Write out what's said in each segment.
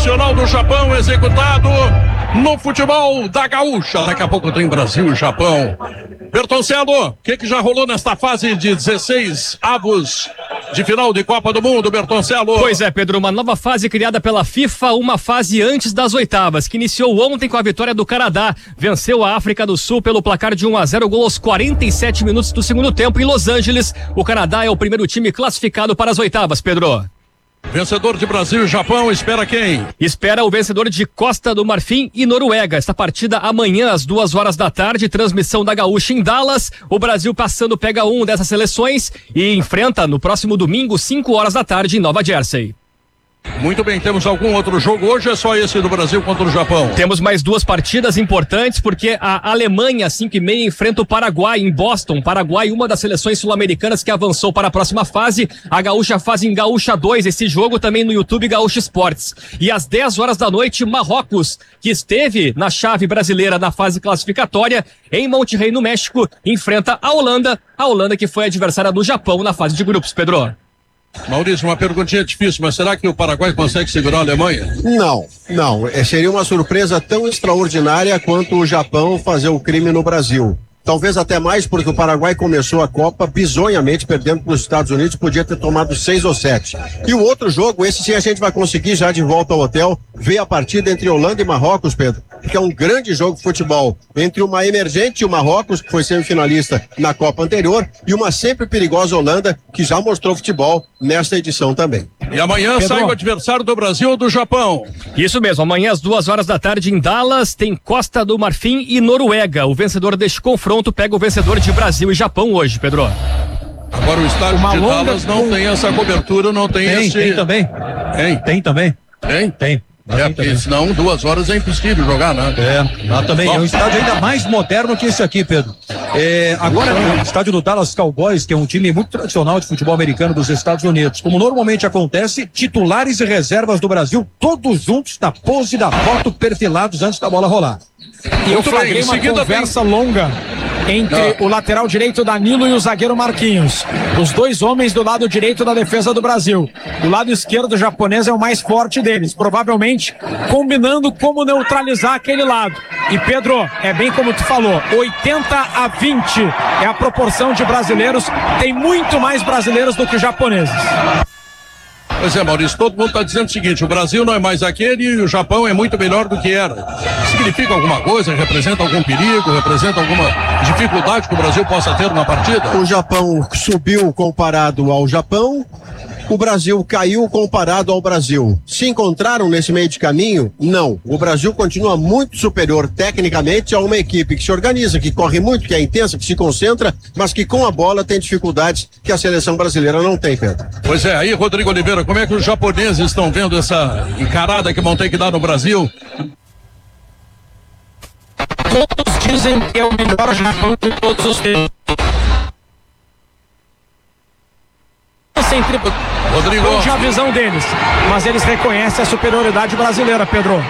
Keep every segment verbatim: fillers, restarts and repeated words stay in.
nacional do Japão executado no futebol da Gaúcha. Daqui a pouco tem Brasil e Japão. Bertoncello, o que, que já rolou nesta fase de dezesseis avos de final de Copa do Mundo, Bertoncello? Pois é, Pedro, uma nova fase criada pela FIFA, uma fase antes das oitavas, que iniciou ontem com a vitória do Canadá. Venceu a África do Sul pelo placar de um a zero, gol aos quarenta e sete minutos do segundo tempo em Los Angeles. O Canadá é o primeiro time classificado para as oitavas, Pedro. Vencedor de Brasil e Japão, espera quem? Espera o vencedor de Costa do Marfim e Noruega. Esta partida amanhã às duas horas da tarde, transmissão da Gaúcha em Dallas. O Brasil passando pega um dessas seleções e enfrenta no próximo domingo, cinco horas da tarde, em Nova Jersey. Muito bem, temos algum outro jogo hoje? É só esse do Brasil contra o Japão? Temos mais duas partidas importantes, porque a Alemanha, às cinco e meia, enfrenta o Paraguai em Boston. Paraguai, uma das seleções sul-americanas que avançou para a próxima fase. A Gaúcha faz em Gaúcha dois, esse jogo também no YouTube Gaúcha Esportes. E às dez horas da noite, Marrocos, que esteve na chave brasileira na fase classificatória, em Monterrey, no México, enfrenta a Holanda. A Holanda que foi adversária do Japão na fase de grupos, Pedro. Maurício, uma perguntinha difícil, mas será que o Paraguai consegue segurar a Alemanha? Não, não. É, seria uma surpresa tão extraordinária quanto o Japão fazer o crime no Brasil. Talvez até mais, porque o Paraguai começou a Copa bizonhamente perdendo para os Estados Unidos, podia ter tomado seis ou sete. E o outro jogo, esse sim a gente vai conseguir já de volta ao hotel, ver a partida entre Holanda e Marrocos, Pedro, que é um grande jogo de futebol, entre uma emergente, o Marrocos, que foi semifinalista na Copa anterior, e uma sempre perigosa Holanda, que já mostrou futebol nesta edição também. E amanhã Pedro, sai o adversário do Brasil ou do Japão? Isso mesmo, amanhã às duas horas da tarde em Dallas, tem Costa do Marfim e Noruega. O vencedor deste confronto pega o vencedor de Brasil e Japão hoje, Pedro. Agora o estádio Uma de longa... Dallas não tem essa cobertura, não tem, tem esse... Tem também. Tem? Tem também. Tem? Tem. É, porque senão duas horas é impossível jogar, né? É, lá também. Bom. É um estádio ainda mais moderno que esse aqui, Pedro. É, agora, o estádio do Dallas Cowboys, que é um time muito tradicional de futebol americano dos Estados Unidos. Como normalmente acontece, titulares e reservas do Brasil, todos juntos na pose da foto, perfilados antes da bola rolar. E eu flagrei uma conversa bem... longa entre ah. o lateral direito Danilo e o zagueiro Marquinhos. Os dois homens do lado direito da defesa do Brasil. O lado esquerdo japonês é o mais forte deles, provavelmente combinando como neutralizar aquele lado. E Pedro, é bem como tu falou, oitenta a vinte é a proporção de brasileiros. Tem muito mais brasileiros do que japoneses. Pois é, Maurício, todo mundo está dizendo o seguinte: o Brasil não é mais aquele e o Japão é muito melhor do que era. Significa alguma coisa? Representa algum perigo? Representa alguma dificuldade que o Brasil possa ter na partida? O Japão subiu comparado ao Japão, o Brasil caiu comparado ao Brasil. Se encontraram nesse meio de caminho? Não. O Brasil continua muito superior tecnicamente a uma equipe que se organiza, que corre muito, que é intensa, que se concentra, mas que com a bola tem dificuldades que a seleção brasileira não tem, Pedro. Pois é, aí, Rodrigo Oliveira, como é que os japoneses estão vendo essa encarada que vão ter que dar no Brasil? Todos dizem que é o melhor Japão de todos os tempos. Sempre Rodrigo, hoje a visão deles, mas eles reconhecem a superioridade brasileira, Pedro.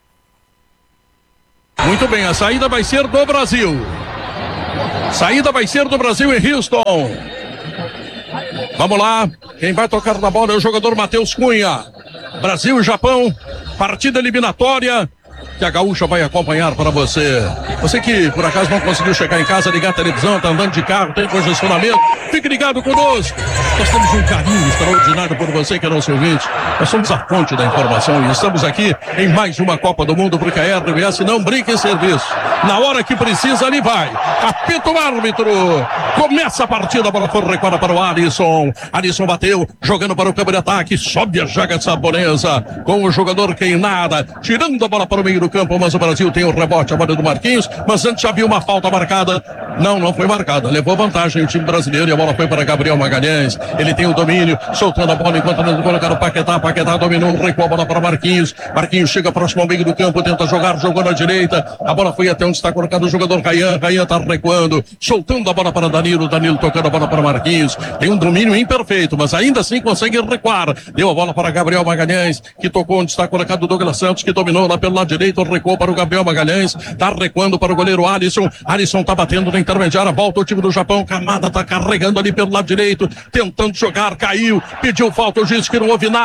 Muito bem, a saída vai ser do Brasil. Saída vai ser do Brasil em Houston. Vamos lá, quem vai tocar na bola é o jogador Matheus Cunha. Brasil e Japão, partida eliminatória que a Gaúcha vai acompanhar para você. Você que por acaso não conseguiu chegar em casa, ligar a televisão, tá andando de carro, tem congestionamento, fique ligado conosco. Nós temos um carinho extraordinário por você que é nosso ouvinte. Nós somos a fonte da informação e estamos aqui em mais uma Copa do Mundo, porque a R B S não brinca em serviço. Na hora que precisa, ali vai. Apita o árbitro. Começa a partida, a bola foi recuada para o Alisson. Alisson bateu, jogando para o campo de ataque, sobe a jaga japonesa com o jogador Queinada, tirando a bola para o meio do campo, mas o Brasil tem o rebote, a bola do Marquinhos, mas antes havia uma falta marcada. Não, não foi marcada, levou vantagem o time brasileiro e a bola foi para Gabriel Magalhães. Ele tem o domínio, soltando a bola enquanto não colocar o Paquetá. Paquetá dominou, recuou a bola para Marquinhos. Marquinhos chega próximo ao meio do campo, tenta jogar, jogou na direita. A bola foi até onde está colocado o jogador Rayan. Rayan está recuando, soltando a bola para Danilo. Danilo tocando a bola para Marquinhos. Tem um domínio imperfeito, mas ainda assim consegue recuar. Deu a bola para Gabriel Magalhães, que tocou onde está colocado o Douglas Santos, que dominou lá pelo lado direito, recuou para o Gabriel Magalhães. Está recuando para o goleiro Alisson. Alisson está batendo na intermediária, volta o time do Japão. Kamada está carregando ali pelo lado direito, tentando jogar, caiu, pediu falta, o juiz que não houve nada.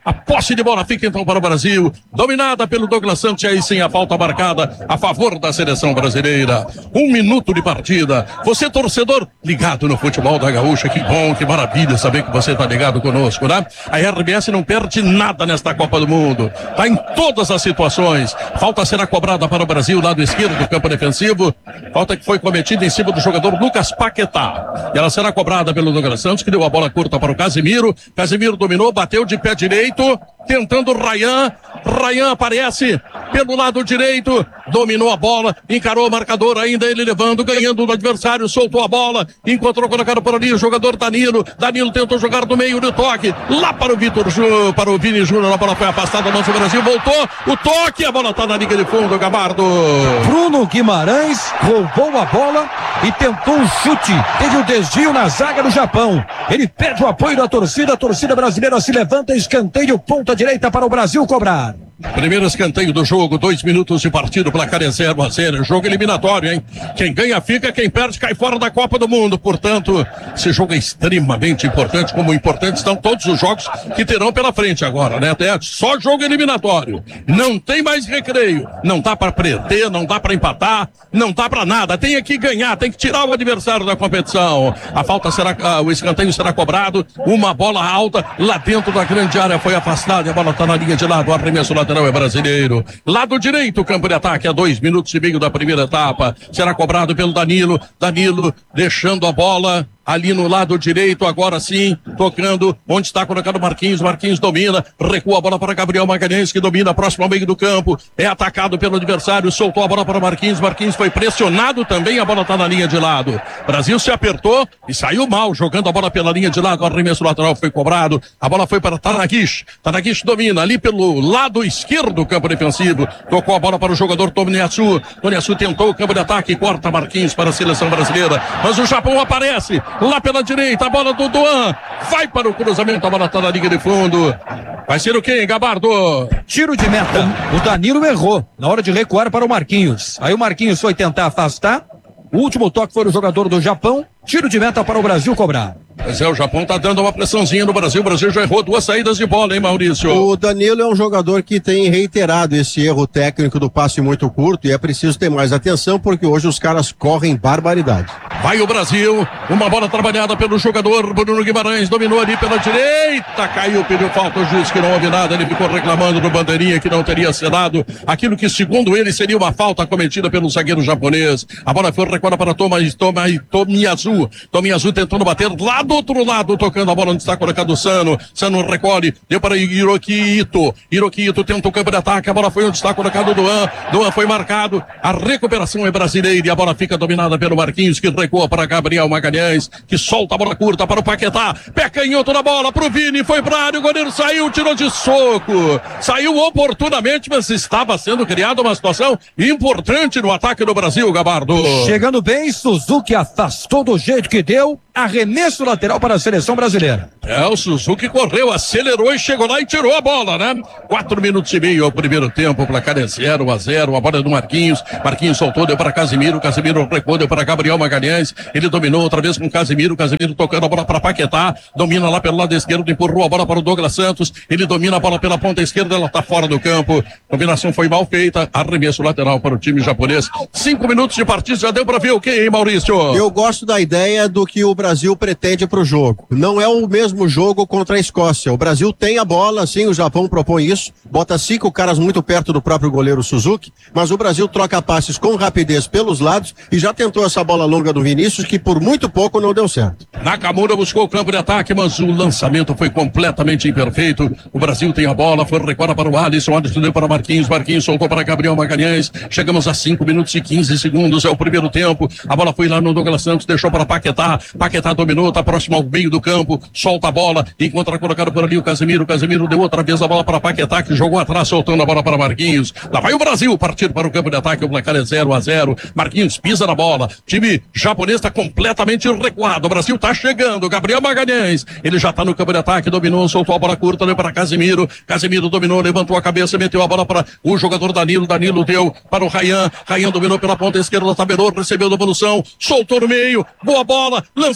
A posse de bola fica então para o Brasil, dominada pelo Douglas Santos, e aí sim a falta marcada a favor da seleção brasileira. Um minuto de partida. Você, torcedor, ligado no futebol da Gaúcha, que bom, que maravilha saber que você está ligado conosco, né? A R B S não perde nada nesta Copa do Mundo. Está em todas as situações. Falta será cobrada para o Brasil, lado esquerdo do campo defensivo. Falta que foi cometida em cima do jogador Lucas Paquetá. E ela será cobrada pelo Douglas Santos, que deu a bola curta para o Casimiro. Casimiro dominou, bateu de pé direito. Tentando Ryan, Ryan aparece pelo lado direito, dominou a bola, encarou o marcador, ainda ele levando, ganhando do adversário, soltou a bola, encontrou colocado por ali o jogador Danilo, Danilo tentou jogar do meio do toque, lá para o Vitor Ju, para o Vini Júnior, a bola foi afastada, o nosso Brasil voltou, o toque, a bola está na linha de fundo, Gabardo. Bruno Guimarães roubou a bola e tentou um chute, teve um desvio na zaga do Japão, ele pede o apoio da torcida, a torcida brasileira se levanta, escanteio, ponta direita para o Brasil cobrar. Primeiro escanteio do jogo, dois minutos de partida, o placar é zero a zero, jogo eliminatório, hein? Quem ganha fica, quem perde cai fora da Copa do Mundo, portanto, esse jogo é extremamente importante, como importantes estão todos os jogos que terão pela frente agora, né? Até só jogo eliminatório, não tem mais recreio, não dá para perder, não dá para empatar, não dá para nada, tem que ganhar, tem que tirar o adversário da competição. A falta será, ah, o escanteio será cobrado, uma bola alta lá dentro da grande área foi afastada, a bola está na linha de lado, o arremesso lateral é brasileiro. Lado direito, campo de ataque, a dois minutos e meio da primeira etapa. Será cobrado pelo Danilo. Danilo deixando a bola ali no lado direito, agora sim, tocando, onde está colocado Marquinhos, Marquinhos domina, recua a bola para Gabriel Magalhães, que domina, próximo ao meio do campo, é atacado pelo adversário, soltou a bola para Marquinhos, Marquinhos foi pressionado também, a bola está na linha de lado, Brasil se apertou e saiu mal, jogando a bola pela linha de lado, o arremesso lateral foi cobrado, a bola foi para Tanagish, Tanagish domina, ali pelo lado esquerdo do campo defensivo, tocou a bola para o jogador Tomiyasu, Tomiyasu tentou o campo de ataque, corta Marquinhos para a seleção brasileira, mas o Japão aparece, lá pela direita, a bola do Duan, vai para o cruzamento, a bola está na linha de fundo, vai ser o quê, Gabardo? Tiro de meta, o Danilo errou, na hora de recuar para o Marquinhos, aí o Marquinhos foi tentar afastar, o último toque foi o jogador do Japão, tiro de meta para o Brasil cobrar. Pois é, o Japão tá dando uma pressãozinha no Brasil. O Brasil já errou duas saídas de bola, hein, Maurício? O Danilo é um jogador que tem reiterado esse erro técnico do passe muito curto e é preciso ter mais atenção porque hoje os caras correm barbaridade. Vai o Brasil, uma bola trabalhada pelo jogador Bruno Guimarães, dominou ali pela direita, caiu, pediu falta, o juiz que não houve nada, ele ficou reclamando do bandeirinha que não teria selado aquilo que segundo ele seria uma falta cometida pelo zagueiro japonês. A bola foi recuada para Tomiyasu, Tomiyasu, Tomiyasu tentando bater lá do outro lado, tocando a bola onde está colocado o Sano, Sano recolhe, deu para Hiroki Ito, Hiroki Ito tenta o campo de ataque, a bola foi onde está colocado o Duan, Duan foi marcado, a recuperação é brasileira e a bola fica dominada pelo Marquinhos, que recua para Gabriel Magalhães, que solta a bola curta para o Paquetá, pé canhoto na bola pro Vini, foi pra área, o goleiro saiu, tirou de soco, saiu oportunamente, mas estava sendo criada uma situação importante no ataque do Brasil, Gabardo. Chegando bem, Suzuki afastou do jeito que deu, arremesso lateral para a seleção brasileira. É, o Suzuki correu, acelerou e chegou lá e tirou a bola, né? Quatro minutos e meio ao primeiro tempo, o placar é zero a zero, a bola é do Marquinhos, Marquinhos soltou, deu para Casimiro, Casimiro recuou, deu para Gabriel Magalhães, ele dominou outra vez com Casimiro, Casimiro tocando a bola para Paquetá, domina lá pelo lado esquerdo, empurrou a bola para o Douglas Santos, ele domina a bola pela ponta esquerda, ela está fora do campo, combinação foi mal feita, arremesso lateral para o time japonês, cinco minutos de partida, já deu para ver o que, hein, Maurício? Eu gosto da ideia do que o Brasil pretende para o jogo. Não é o mesmo jogo contra a Escócia. O Brasil tem a bola, sim, o Japão propõe isso, bota cinco caras muito perto do próprio goleiro Suzuki, mas o Brasil troca passes com rapidez pelos lados e já tentou essa bola longa do Vinícius, que por muito pouco não deu certo. Nakamura buscou o campo de ataque, mas o lançamento foi completamente imperfeito. O Brasil tem a bola, foi recuada para o Alisson, Alisson deu para Marquinhos, Marquinhos soltou para Gabriel Magalhães, chegamos a cinco minutos e quinze segundos, é o primeiro tempo, a bola foi lá no Douglas Santos, deixou para Paquetá, Paquetá dominou, está próximo ao meio do campo, solta a bola, encontra colocado por ali o Casemiro, Casemiro deu outra vez a bola para Paquetá, que jogou atrás, soltando a bola para Marquinhos, lá vai o Brasil, partir para o campo de ataque, o placar é zero a zero, Marquinhos pisa na bola, time japonês está completamente recuado, o Brasil está chegando, Gabriel Magalhães, ele já está no campo de ataque, dominou, soltou a bola curta, deu para Casemiro, Casemiro dominou, levantou a cabeça, meteu a bola para o jogador Danilo, Danilo deu para o Ryan, Ryan dominou pela ponta esquerda, tabelou, recebeu devolução, soltou no meio, boa bola, lança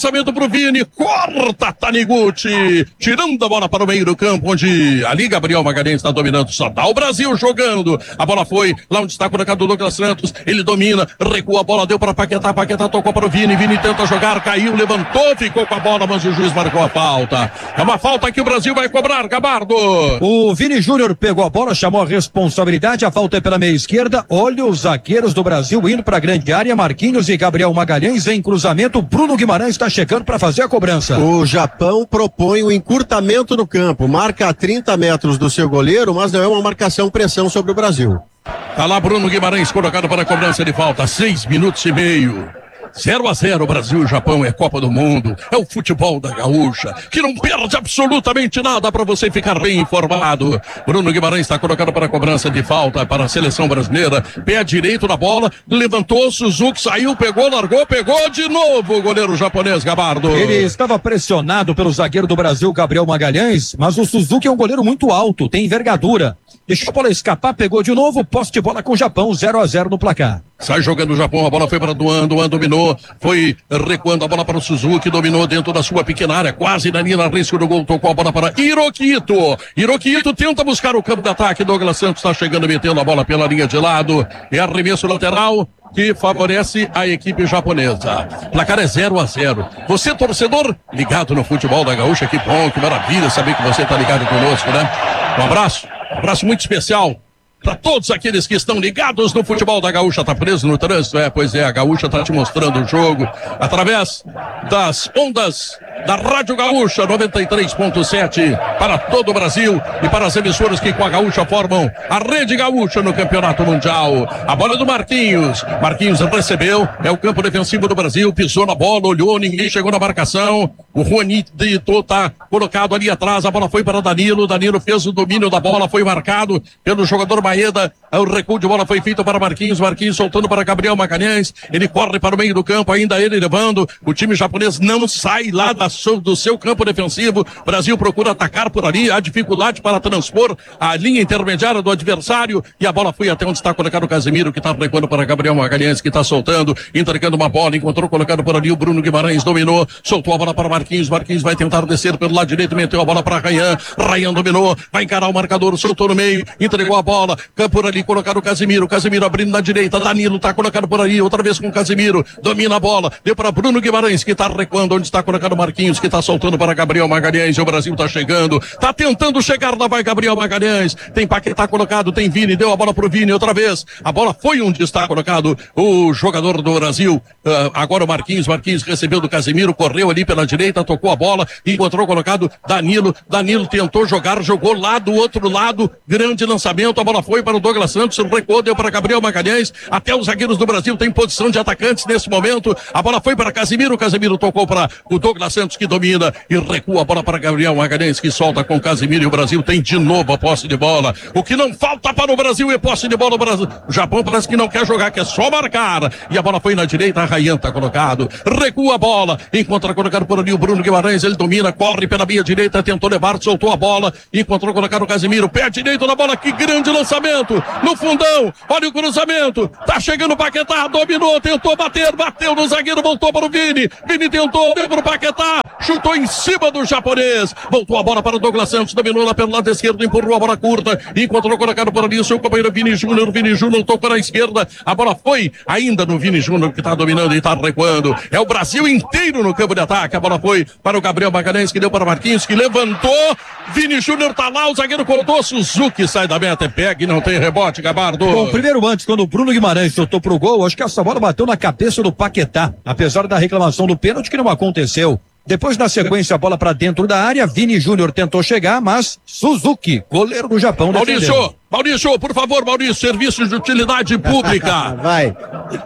lançamento pro Vini, corta Taniguchi, tirando a bola para o meio do campo, onde ali Gabriel Magalhães está dominando, só dá o Brasil jogando, a bola foi lá onde está colocado o Douglas Santos, ele domina, recua a bola, deu para Paquetá, Paquetá tocou para o Vini, Vini tenta jogar, caiu, levantou, ficou com a bola, mas o juiz marcou a falta. É uma falta que o Brasil vai cobrar, Gabardo. O Vini Júnior pegou a bola, chamou a responsabilidade, a falta é pela meia esquerda, olha os zagueiros do Brasil indo para a grande área, Marquinhos e Gabriel Magalhães em cruzamento, Bruno Guimarães está chegando para fazer a cobrança. O Japão propõe o encurtamento no campo, marca a trinta metros do seu goleiro, mas não é uma marcação pressão sobre o Brasil. Tá lá Bruno Guimarães colocado para a cobrança de falta, seis minutos e meio. zero a zero, Brasil e Japão, é Copa do Mundo, é o futebol da gaúcha, que não perde absolutamente nada para você ficar bem informado. Bruno Guimarães está colocado para a cobrança de falta para a seleção brasileira, pé direito na bola, levantou, Suzuki saiu, pegou, largou, pegou de novo o goleiro japonês, Gabardo. Ele estava pressionado pelo zagueiro do Brasil, Gabriel Magalhães, mas o Suzuki é um goleiro muito alto, tem envergadura. Deixou a bola escapar, pegou de novo, posse de bola com o Japão, zero a zero no placar. Sai jogando o Japão, a bola foi para Duan, Duan dominou, foi recuando a bola para o Suzuki, dominou dentro da sua pequena área, quase na linha, risco do gol, tocou a bola para Hiroquito. Hiroquito tenta buscar o campo de ataque, Douglas Santos está chegando, metendo a bola pela linha de lado, é arremesso lateral que favorece a equipe japonesa. Placar é zero a zero. Você, torcedor, ligado no futebol da gaúcha, que bom, que maravilha saber que você está ligado conosco, né? Um abraço, um abraço muito especial para todos aqueles que estão ligados no futebol da gaúcha. Tá preso no trânsito? É, pois é, a gaúcha tá te mostrando o jogo através das ondas da Rádio Gaúcha noventa e três ponto sete para todo o Brasil e para as emissoras que com a gaúcha formam a Rede Gaúcha no Campeonato Mundial. A bola do Marquinhos, Marquinhos recebeu, é o campo defensivo do Brasil, pisou na bola, olhou, ninguém chegou na marcação, o Juanito tá colocado ali atrás, a bola foi para Danilo, Danilo fez o domínio da bola, foi marcado pelo jogador Maeda, o recuo de bola foi feito para Marquinhos, Marquinhos soltando para Gabriel Magalhães, ele corre para o meio do campo, ainda ele levando, o time japonês não sai lá da do seu campo defensivo, Brasil procura atacar por ali, há dificuldade para transpor a linha intermediária do adversário e a bola foi até onde está colocado o Casemiro, que está recuando para Gabriel Magalhães, que está soltando, entregando uma bola, encontrou colocado por ali o Bruno Guimarães, dominou, soltou a bola para Marquinhos, Marquinhos vai tentar descer pelo lado direito, meteu a bola para Rayan, Rayan dominou, vai encarar o marcador, soltou no meio, entregou a bola, por ali colocado o Casemiro, Casemiro abrindo na direita, Danilo está colocado por ali, outra vez com o Casemiro, domina a bola, deu para Bruno Guimarães, que está recuando, onde está colocado o Marquinhos, que está soltando para Gabriel Magalhães, o Brasil está chegando, está tentando chegar, lá vai Gabriel Magalhães, tem Paquetá colocado, tem Vini, deu a bola pro Vini outra vez, a bola foi onde está colocado o jogador do Brasil, uh, agora o Marquinhos, Marquinhos recebeu do Casemiro, correu ali pela direita, tocou a bola, encontrou colocado Danilo, Danilo tentou jogar, jogou lá do outro lado, grande lançamento, a bola foi para o Douglas Santos, recuou, deu para Gabriel Magalhães, até os zagueiros do Brasil têm posição de atacantes nesse momento, a bola foi para Casemiro, Casemiro tocou para o Douglas Santos, que domina e recua a bola para Gabriel Magalhães, que solta com Casemiro, e o Brasil tem de novo a posse de bola. O que não falta para o Brasil é posse de bola. O, Brasil, o Japão parece que não quer jogar, quer só marcar. E a bola foi na direita, a Rayan tá colocado, recua a bola, encontra colocado por ali o Bruno Guimarães, ele domina, corre pela meia direita, tentou levar, soltou a bola, encontrou colocado o Casemiro, pé direito na bola, que grande lançamento, no fundão, olha o cruzamento, tá chegando o Paquetá, dominou, tentou bater, bateu no zagueiro, voltou para o Vini, Vini tentou, deu para o Paquetá, chutou em cima do japonês, voltou a bola para o Douglas Santos, dominou lá pelo lado esquerdo, empurrou a bola curta, encontrou colocado por ali o seu companheiro Vini Júnior, Vini Júnior tocou na esquerda, a bola foi ainda no Vini Júnior, que está dominando e está recuando, é o Brasil inteiro no campo de ataque, a bola foi para o Gabriel Magalhães, que deu para Marquinhos, que levantou, Vini Júnior tá lá, o zagueiro cortou, Suzuki sai da meta, pega e não tem rebote, Gabardo. Bom, primeiro antes, quando o Bruno Guimarães soltou pro gol, acho que essa bola bateu na cabeça do Paquetá, apesar da reclamação do pênalti que não aconteceu. Depois, na sequência, a bola para dentro da área, Vini Júnior tentou chegar, mas Suzuki, goleiro do Japão, defendeu. Maurício, Maurício, por favor, Maurício, serviços de utilidade pública. Vai.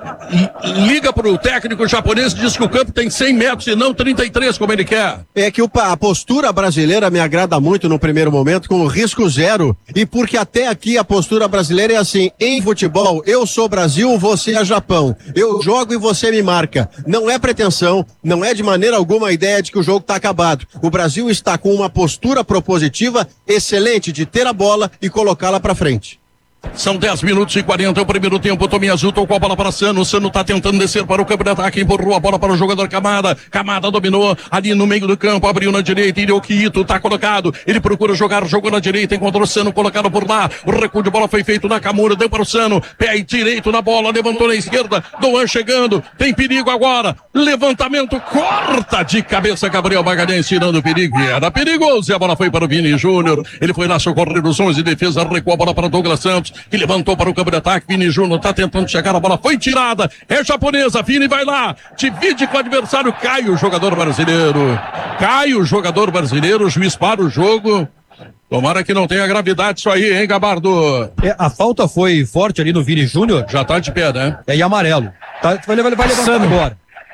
Liga pro técnico japonês, diz que o campo tem cem metros e não trinta e três, como ele quer. É que o, a postura brasileira me agrada muito no primeiro momento, com o risco zero, e porque até aqui a postura brasileira é assim, em futebol, eu sou Brasil, você é Japão. Eu jogo e você me marca. Não é pretensão, não é de maneira alguma a ideia de que o jogo está acabado. O Brasil está com uma postura propositiva excelente de ter a bola e colocá-la para frente. São dez minutos e quarenta, o primeiro tempo. Tomiyasu tocou a bola para Sano. Sano tá tentando descer para o campo de ataque. Empurrou a bola para o jogador Kamada. Kamada dominou ali no meio do campo. Abriu na direita. Hiroki Ito tá colocado. Ele procura jogar. Jogou na direita. Encontrou o Sano colocado por lá. O recuo de bola foi feito na Nakamura. Deu para o Sano. Pé direito na bola. Levantou na esquerda. Doan chegando. Tem perigo agora. Levantamento. Corta de cabeça. Gabriel Magalhães tirando o perigo. Era perigoso. E a bola foi para o Vini Júnior. Ele foi lá socorrer os onze. Defesa. Recuou a bola para Douglas Santos, que levantou para o campo de ataque. Vini Júnior tá tentando chegar, a bola foi tirada, é japonesa. Vini vai lá, divide com o adversário, cai o jogador brasileiro, cai o jogador brasileiro, o juiz para o jogo. Tomara que não tenha gravidade isso aí, hein, Gabardo? É, a falta foi forte ali no Vini Júnior. Já tá de pé, né? É, e amarelo. Tá, vai, vai, vai levantar Sano. Agora.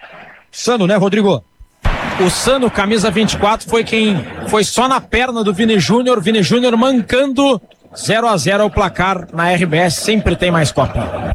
Sano, né, Rodrigo? O Sano, camisa vinte e quatro, foi quem foi só na perna do Vini Júnior. Vini Júnior mancando. zero a zero é o placar na R B S, sempre tem mais Copa.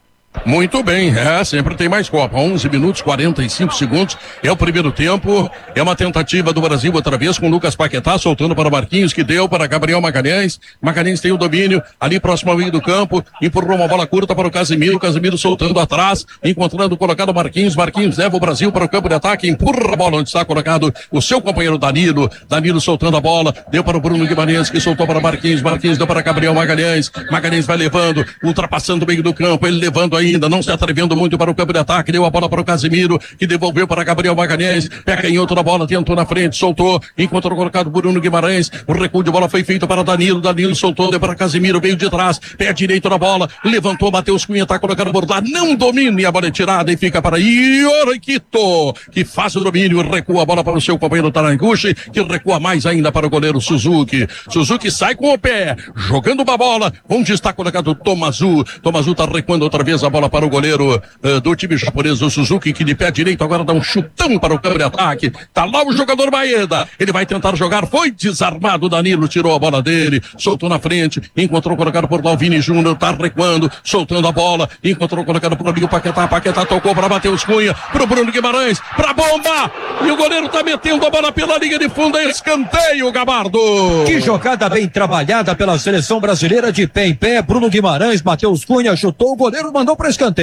Muito bem, é, sempre tem mais Copa. onze minutos, quarenta e cinco segundos. É o primeiro tempo. É uma tentativa do Brasil outra vez com Lucas Paquetá soltando para Marquinhos, que deu para Gabriel Magalhães. Magalhães tem o domínio ali próximo ao meio do campo. Empurrou uma bola curta para o Casemiro. Casemiro soltando atrás, encontrando colocado Marquinhos. Marquinhos leva o Brasil para o campo de ataque. Empurra a bola onde está colocado o seu companheiro Danilo. Danilo soltando a bola. Deu para o Bruno Guimarães, que soltou para Marquinhos. Marquinhos deu para Gabriel Magalhães. Magalhães vai levando, ultrapassando o meio do campo. Ele levando ainda, não se atrevendo muito para o campo de ataque, deu a bola para o Casemiro, que devolveu para Gabriel Magalhães, pega em outra bola, tentou na frente, soltou, encontrou colocado Bruno Guimarães, o recuo de bola foi feito para Danilo, Danilo soltou, deu para Casemiro, veio de trás, pé direito na bola, levantou, Matheus Cunha, tá colocando por lá, não domina, e a bola é tirada e fica para Iorikito, que faz o domínio, recua a bola para o seu companheiro Taranguchi, que recua mais ainda para o goleiro Suzuki. Suzuki sai com o pé, jogando uma bola, onde está colocado Tomazu, Tomazu tá recuando outra vez a bola para o goleiro uh, do time japonês, o Suzuki, que de pé direito agora dá um chutão para o campo de ataque. Tá lá o jogador Maeda. Ele vai tentar jogar. Foi desarmado. Danilo tirou a bola dele, soltou na frente, encontrou colocado por lá o Vini Júnior, tá recuando, soltando a bola, encontrou colocado por ali o Paquetá. Paquetá tocou para Matheus Cunha, pro Bruno Guimarães, pra bomba. E o goleiro tá metendo a bola pela linha de fundo. É escanteio, Gabardo. Que jogada bem trabalhada pela seleção brasileira, de pé em pé. Bruno Guimarães, Matheus Cunha chutou, o goleiro mandou para escanteio.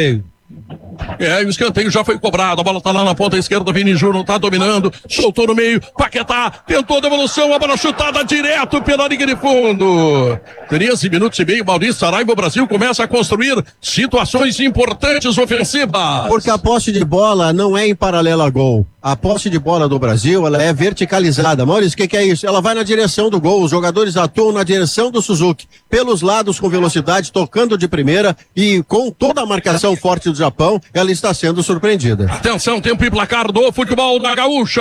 É, o escanteio já foi cobrado, a bola tá lá na ponta esquerda, Vini Júnior tá dominando, soltou no meio, Paquetá, tentou a devolução, a bola chutada direto pela linha de fundo. treze minutos e meio, Maurício Saraiva, o Brasil começa a construir situações importantes ofensivas. Porque a posse de bola não é em paralelo a gol. A posse de bola do Brasil, ela é verticalizada. Maurício, o que, que é isso? Ela vai na direção do gol, os jogadores atuam na direção do Suzuki, pelos lados com velocidade, tocando de primeira e com toda a marcação forte do Japão, ela está sendo surpreendida. Atenção, tempo e placar do futebol da Gaúcha.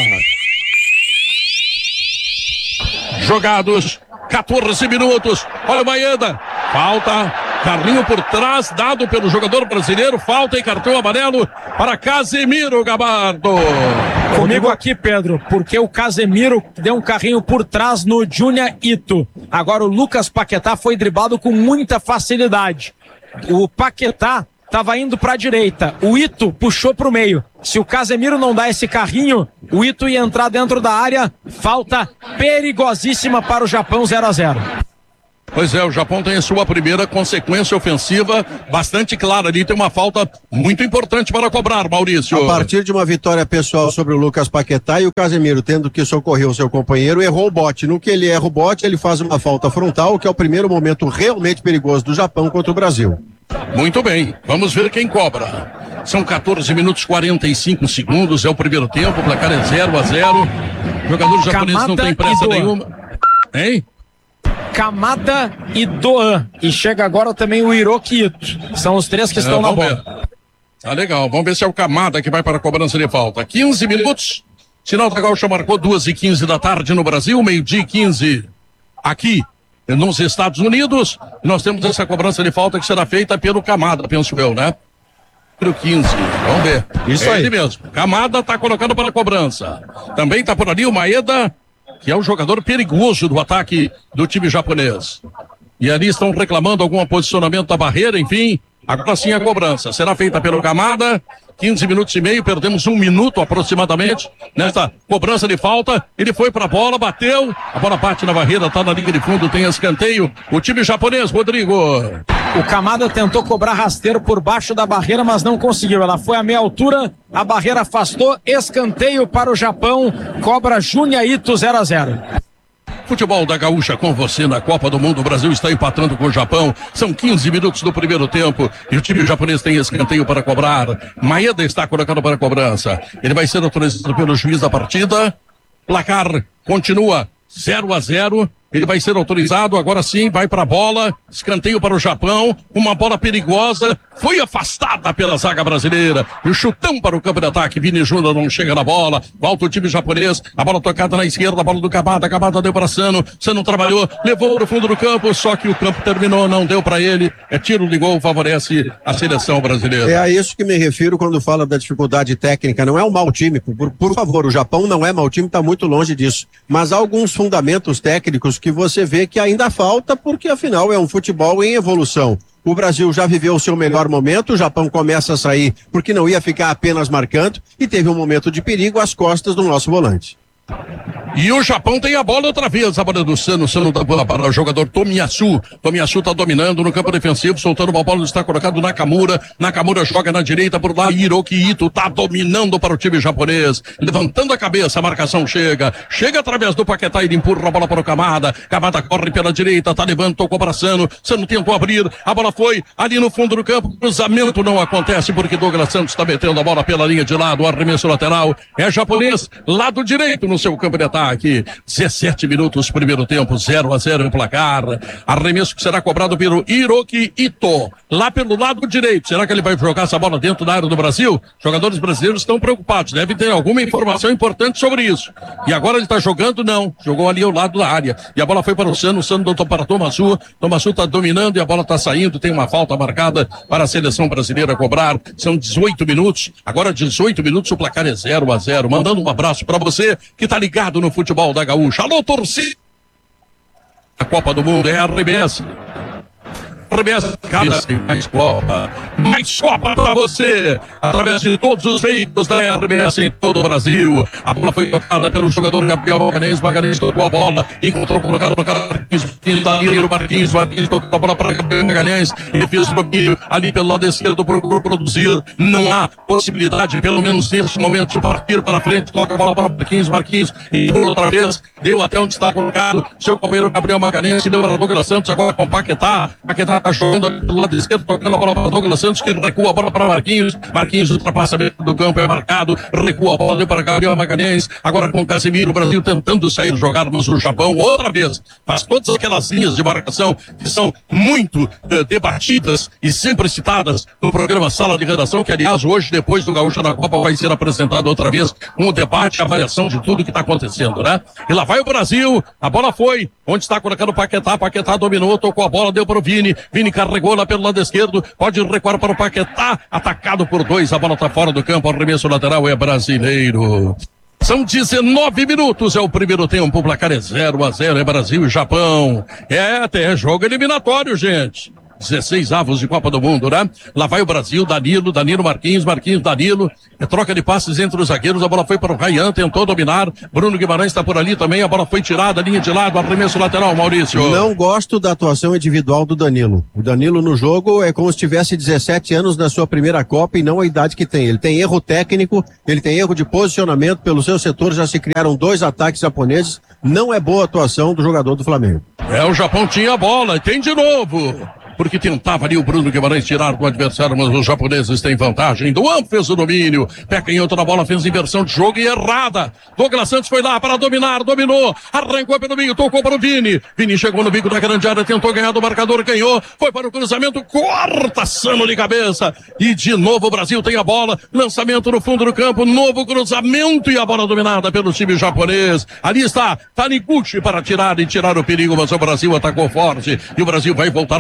Jogados quatorze minutos. Olha o Maeda. Falta. Carlinho por trás, dado pelo jogador brasileiro. Falta e cartão amarelo para Casemiro, Gabardo. Comigo aqui, Pedro, porque o Casemiro deu um carrinho por trás no Júnior Ito. Agora o Lucas Paquetá foi driblado com muita facilidade. O Paquetá estava indo para a direita, o Ito puxou para o meio. Se o Casemiro não dá esse carrinho, o Ito ia entrar dentro da área. Falta perigosíssima para o Japão, zero a zero. Pois é, o Japão tem a sua primeira consequência ofensiva bastante clara ali, tem uma falta muito importante para cobrar, Maurício. A partir de uma vitória pessoal sobre o Lucas Paquetá, e o Casemiro, tendo que socorrer o seu companheiro, errou o bote. No que ele erra o bote, ele faz uma falta frontal, que é o primeiro momento realmente perigoso do Japão contra o Brasil. Muito bem, vamos ver quem cobra. São quatorze minutos e quarenta e cinco segundos, é o primeiro tempo, o placar é zero a zero. Jogadores japoneses não tem pressa nenhuma. Hein? Kamada e Doan. E chega agora também o Hiroki Ito. São os três que é, estão na bola. Ver. Tá legal, vamos ver se é o Kamada que vai para a cobrança de falta. quinze minutos, Sinal da Gaúcha marcou duas e quinze da tarde no Brasil, meio-dia e quinze aqui nos Estados Unidos. Nós temos essa cobrança de falta que será feita pelo Kamada, penso eu, né? Número quinze, vamos ver. Isso é aí. Ele mesmo. Kamada tá colocando para a cobrança. Também tá por ali o Maeda, que é o jogador perigoso do ataque do time japonês. E ali estão reclamando algum posicionamento da barreira, enfim. Agora sim a cobrança será feita pelo Kamada. quinze minutos e meio, perdemos um minuto aproximadamente nesta cobrança de falta. Ele foi pra bola, bateu, a bola bate na barreira, tá na linha de fundo, tem escanteio. O time japonês, Rodrigo. O Kamada tentou cobrar rasteiro por baixo da barreira, mas não conseguiu. Ela foi a meia altura, a barreira afastou, escanteio para o Japão, cobra Junya Ito zero a zero. Futebol da Gaúcha com você na Copa do Mundo. O Brasil está empatando com o Japão. São quinze minutos do primeiro tempo e o time japonês tem escanteio para cobrar. Maeda está colocado para a cobrança. Ele vai ser autorizado pelo juiz da partida. Placar continua zero a zero. Ele vai ser autorizado, agora sim, vai para a bola, escanteio para o Japão, uma bola perigosa, foi afastada pela zaga brasileira, e o chutão para o campo de ataque, Vini Júnior não chega na bola, volta o time japonês, a bola tocada na esquerda, a bola do Kamada, Kamada deu para Sano, Sano trabalhou, levou no fundo do campo, só que o campo terminou, não deu para ele, é tiro de gol, favorece a seleção brasileira. É a isso que me refiro quando fala da dificuldade técnica, não é um mau time, por, por favor, o Japão não é mau time, está muito longe disso, mas há alguns fundamentos técnicos que você vê que ainda falta, porque afinal é um futebol em evolução. O Brasil já viveu o seu melhor momento, o Japão começa a sair porque não ia ficar apenas marcando e teve um momento de perigo às costas do nosso volante. E o Japão tem a bola outra vez, a bola do Sano, Sano da bola para o jogador Tomiyasu. Tomiyasu está dominando no campo defensivo, soltando uma bola, está colocado Nakamura. Nakamura joga na direita por lá, Hiroki Ito está dominando para o time japonês, levantando a cabeça, a marcação chega, chega através do Paquetá, ele empurra a bola para o Kamada, Kamada corre pela direita, tá levando, tocou para Sano, Sano tentou abrir, a bola foi ali no fundo do campo, cruzamento não acontece porque Douglas Santos está metendo a bola pela linha de lado, o arremesso lateral é japonês, lado direito no seu campo de ataque. dezessete minutos, primeiro tempo, zero a zero em placar. Arremesso que será cobrado pelo Hiroki Ito, lá pelo lado direito. Será que ele vai jogar essa bola dentro da área do Brasil? Jogadores brasileiros estão preocupados, devem ter alguma informação importante sobre isso. E agora ele está jogando? Não. Jogou ali ao lado da área. E a bola foi para o Sano, o Sano doutor para Tomasu. Tomasu está dominando e a bola está saindo. Tem uma falta marcada para a seleção brasileira cobrar. São dezoito minutos. Agora dezoito minutos, o placar é zero a zero. Mandando um abraço para você que está ligado no futebol da Gaúcha. Alô, torcida! A Copa do Mundo é a R B S. R B S, cada vez mais Copa, mais Copa para você, através de todos os veículos da R B S em todo o Brasil. A bola foi tocada pelo jogador Gabriel Magalhães, Magalhães tocou a bola, encontrou colocado no cara Marquinhos, Danilo Marquinhos, Marquinhos tocou a bola para Gabriel Magalhães, ele fez o domínio ali pelo lado esquerdo, procurou produzir, não há possibilidade, pelo menos nesse momento, de partir para frente, toca a bola para Marquinhos, Marquinhos, e outra vez, deu até onde está colocado, seu companheiro Gabriel Magalhães, deu para Douglas Santos, agora com Paquetá, Paquetá tá jogando pelo lado esquerdo, tocando a bola para Douglas Santos, que recua a bola para Marquinhos, Marquinhos ultrapassa dentro do campo, é marcado, recua a bola, deu para Gabriel Magalhães, agora com Casemiro, o Brasil tentando sair jogar, mas o Japão, outra vez, faz todas aquelas linhas de marcação que são muito eh, debatidas e sempre citadas no programa Sala de Redação, que aliás hoje, depois do Gaúcha na Copa, vai ser apresentado outra vez com o debate e avaliação de tudo que está acontecendo, né? E lá vai o Brasil, a bola foi, onde está colocando o Paquetá, Paquetá dominou, tocou a bola, deu para o Vini, Vini carregou lá pelo lado esquerdo, pode recuar para o Paquetá, atacado por dois, a bola está fora do campo, o arremesso lateral é brasileiro. São dezenove minutos, é o primeiro tempo, o placar é zero a zero, é Brasil e Japão. É até jogo eliminatório, gente. dezesseis avos de Copa do Mundo, né? Lá vai o Brasil, Danilo, Danilo Marquinhos, Marquinhos, Danilo. É troca de passes entre os zagueiros, a bola foi para o Ryan, tentou dominar. Bruno Guimarães está por ali também, a bola foi tirada, linha de lado, arremesso lateral, Maurício. Não gosto da atuação individual do Danilo. O Danilo no jogo é como se tivesse dezessete anos na sua primeira Copa e não a idade que tem. Ele tem erro técnico, ele tem erro de posicionamento, pelo seu setor já se criaram dois ataques japoneses. Não é boa atuação do jogador do Flamengo. É, o Japão tinha a bola, e tem de novo. Porque tentava ali o Bruno Guimarães tirar do adversário, mas os japoneses têm vantagem. Duan fez o domínio, pé canhoto na bola, fez inversão de jogo e errada. Douglas Santos foi lá para dominar, dominou, arrancou pelo meio, tocou para o Vini. Vini chegou no bico da grande área, tentou ganhar do marcador, ganhou, foi para o cruzamento, corta Sano de cabeça. E de novo o Brasil tem a bola, lançamento no fundo do campo, novo cruzamento e a bola dominada pelo time japonês. Ali está Taniguchi para tirar e tirar o perigo, mas o Brasil atacou forte e o Brasil vai voltar para o campo de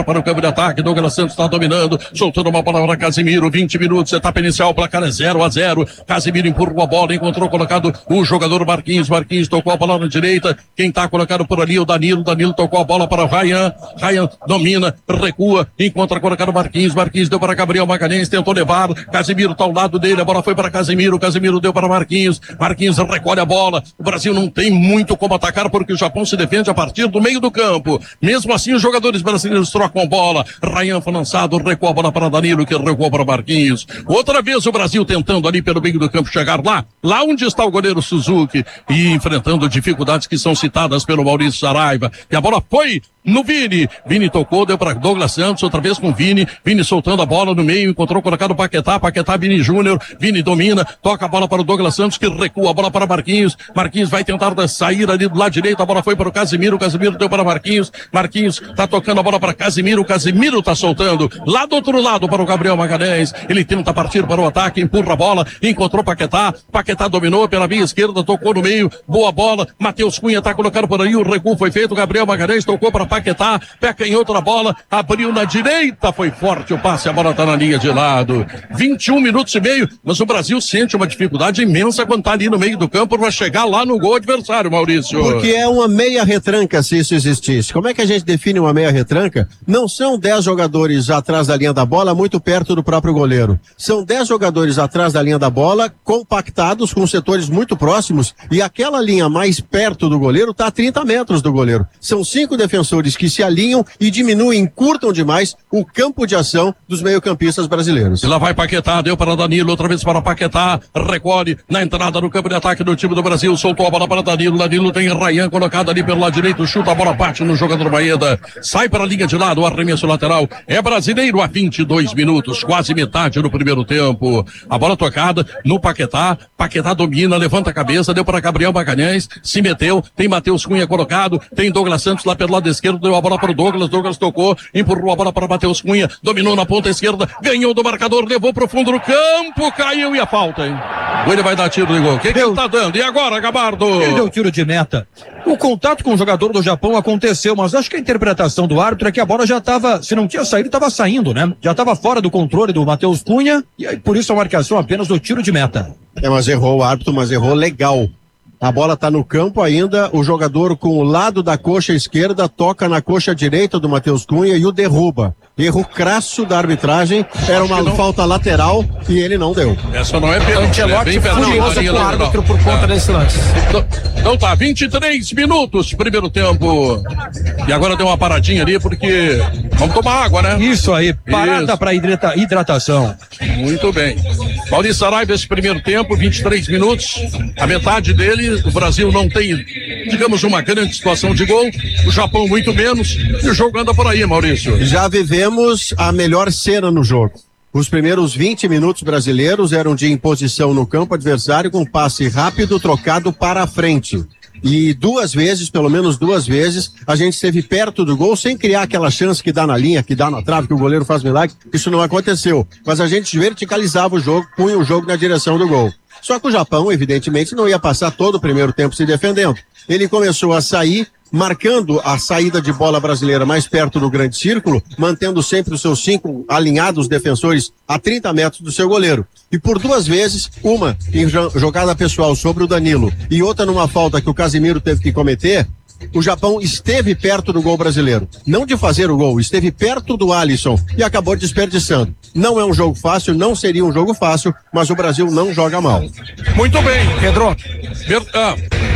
de ataque. Douglas Santos está dominando, soltando uma bola para Casimiro. vinte minutos, etapa inicial, placar é zero a zero. Casimiro empurrou a bola, encontrou colocado o jogador Marquinhos. Marquinhos tocou a bola na direita. Quem está colocado por ali, o Danilo. Danilo tocou a bola para o Ryan. Ryan domina, recua, encontra colocado Marquinhos. Marquinhos deu para Gabriel Magalhães, tentou levar. Casimiro está ao lado dele, a bola foi para Casimiro. Casimiro deu para Marquinhos. Marquinhos recolhe a bola. O Brasil não tem muito como atacar porque o Japão se defende a partir do meio do campo. Mesmo assim, os jogadores brasileiros trocam a bola. Ryan foi lançado, recua a bola para Danilo, que recuou para Marquinhos. Outra vez o Brasil tentando ali pelo meio do campo chegar lá, lá onde está o goleiro Suzuki, e enfrentando dificuldades que são citadas pelo Maurício Saraiva. E a bola foi no Vini. Vini tocou, deu para Douglas Santos, outra vez com Vini. Vini soltando a bola no meio, encontrou colocado o Paquetá. Paquetá, Vini Júnior. Vini domina, toca a bola para o Douglas Santos, que recua a bola para Marquinhos. Marquinhos vai tentar sair ali do lado direito, a bola foi para o Casimiro. Casimiro deu para Marquinhos. Marquinhos tá tocando a bola para Casimiro. Casimiro tá soltando lá do outro lado para o Gabriel Magalhães. Ele tenta partir para o ataque, empurra a bola, encontrou Paquetá. Paquetá dominou pela via esquerda, tocou no meio, boa bola. Matheus Cunha tá colocando por aí, o recuo foi feito. Gabriel Magalhães tocou para Paquetá, pé canhoto na bola, abriu na direita, foi forte o passe, a bola tá na linha de lado. vinte e um minutos e meio, mas o Brasil sente uma dificuldade imensa quando tá ali no meio do campo para chegar lá no gol adversário, Maurício. Porque é uma meia retranca, se isso existisse. Como é que a gente define uma meia retranca? Não são dez jogadores atrás da linha da bola, muito perto do próprio goleiro. São dez jogadores atrás da linha da bola, compactados, com setores muito próximos, e aquela linha mais perto do goleiro está a trinta metros do goleiro. São cinco defensores que se alinham e diminuem, encurtam demais o campo de ação dos meio-campistas brasileiros. E lá vai Paquetá, deu para Danilo, outra vez para Paquetá, recolhe na entrada do campo de ataque do time do Brasil, soltou a bola para Danilo. Danilo tem Ryan colocado ali pelo lado direito, chuta a bola, bate no jogador Maeda, sai para a linha de lado, o arremesso lateral é brasileiro a vinte e dois minutos, quase metade no primeiro tempo. A bola tocada no Paquetá, Paquetá domina, levanta a cabeça, deu para Gabriel Magalhães, se meteu, tem Matheus Cunha colocado, tem Douglas Santos lá pelo lado esquerdo, deu a bola para o Douglas, Douglas tocou, empurrou a bola para Matheus Cunha, dominou na ponta esquerda, ganhou do marcador, levou pro fundo do campo, caiu e a falta, hein? Ou ele vai dar tiro de gol? O que que ele tá dando? E agora, Gabardo? Ele deu tiro de meta. O contato com o jogador do Japão aconteceu, mas acho que a interpretação do árbitro é que a bola já estava, se não tinha saído, estava saindo, né? Já estava fora do controle do Matheus Cunha, e aí por isso a marcação apenas do tiro de meta. É, mas errou o árbitro, mas errou legal. A bola está no campo ainda, o jogador com o lado da coxa esquerda toca na coxa direita do Matheus Cunha e o derruba. Erro crasso da arbitragem, era uma não... falta lateral e ele não deu. Essa não é pênalti. Ancelotti furioso com o árbitro por conta é. desse lance. Então, então tá, vinte e três minutos, primeiro tempo. E agora deu uma paradinha ali porque vamos tomar água, né? Isso aí, parada para hidrata... hidratação. Muito bem. Maurício Saraiva, esse primeiro tempo, vinte e três minutos, a metade dele, o Brasil não tem, digamos, uma grande situação de gol, o Japão muito menos, e o jogo anda por aí, Maurício. Já vivemos a melhor cena no jogo. Os primeiros vinte minutos brasileiros eram de imposição no campo adversário com passe rápido trocado para a frente. E duas vezes, pelo menos duas vezes, a gente esteve perto do gol sem criar aquela chance que dá na linha, que dá na trave, que o goleiro faz milagre. Isso não aconteceu. Mas a gente verticalizava o jogo, punha o jogo na direção do gol. Só que o Japão, evidentemente, não ia passar todo o primeiro tempo se defendendo. Ele começou a sair, marcando a saída de bola brasileira mais perto do grande círculo, mantendo sempre os seus cinco alinhados defensores a trinta metros do seu goleiro. E por duas vezes, uma em jogada pessoal sobre o Danilo e outra numa falta que o Casimiro teve que cometer, o Japão esteve perto do gol brasileiro. Não de fazer o gol, esteve perto do Alisson e acabou desperdiçando. Não é um jogo fácil, não seria um jogo fácil, mas o Brasil não joga mal. Muito bem, Pedro. Ber... Ah.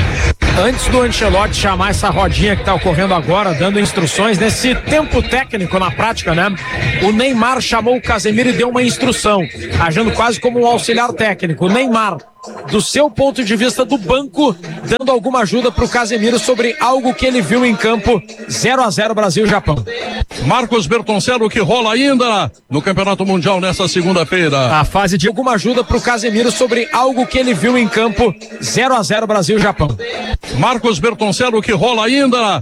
Antes do Ancelotti chamar essa rodinha que está ocorrendo agora, dando instruções, nesse tempo técnico na prática, né? O Neymar chamou o Casemiro e deu uma instrução, agindo quase como um auxiliar técnico. O Neymar, do seu ponto de vista do banco, dando alguma ajuda para o Casemiro sobre algo que ele viu em campo. Zero a zero Brasil e Japão. Marcos Bertoncello, que rola ainda no Campeonato Mundial nessa segunda-feira. A fase de alguma ajuda para o Casemiro sobre algo que ele viu em campo. Zero a zero Brasil e Japão. Marcos Bertoncello, que rola ainda